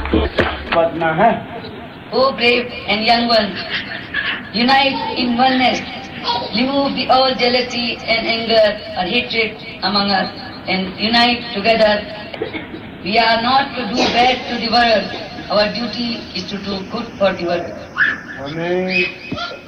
बचना है। O brave and young ones, unite in oneness. Remove the all jealousy and anger or hatred among us and unite together. We are not to do bad to the world. Our duty is to do good for the world. हमें